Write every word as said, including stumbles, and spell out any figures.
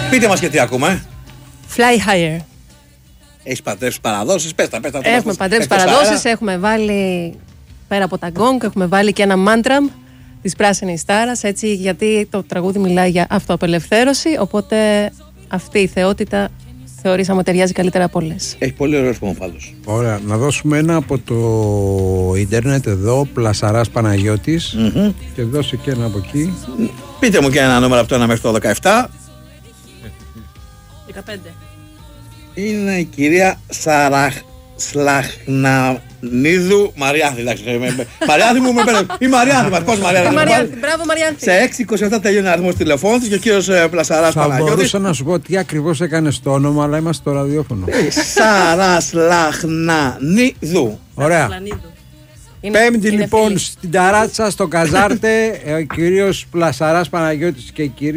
Πείτε μας και τι ακούμε. Fly Higher. Έχεις παντρέψει παραδόσεις, πες τα, πες τα. Έχουμε παντρέψει παραδόσεις, έχουμε βάλει πέρα από τα γκόγκ, έχουμε βάλει και ένα μάντραμ της Πράσινης Στάρας, έτσι, γιατί το τραγούδι μιλάει για αυτοαπελευθέρωση, οπότε αυτή η θεότητα θεωρήσαμε ταιριάζει καλύτερα από όλες. Έχει πολύ ωραίο ρυθμό πάντως. Ωραία, να δώσουμε ένα από το ίντερνετ εδώ, Πλασαράς Παναγιώτης, mm-hmm. και δώσε και ένα από εκεί. Πείτε μου και ένα νούμερο από το ένα μέχρι το δεκαεπτά. δεκαπέντε. Είναι η κυρία Σαραχ Σλαχνανίδου Μαριάθη. Μαριάθη μου, με παίρνει. Η Μαριάθη μας, πώς Μαριάθη. Μπράβο Μαριάθη. Σε έξι είκοσι επτά τελειώνει ο αριθμός τηλεφώνου της και ο κύριος Πλασαράς Παναγιώτης. Θα μπορούσα να σου πω τι ακριβώς έκανε στο όνομα, αλλά είμαστε στο ραδιόφωνο. Σαρασλαχνανίδου. Ωραία. Πέμπτη λοιπόν στην ταράτσα στο Καζάρτε, ο κύριος Πλασαράς Παναγιώτης και η κυρία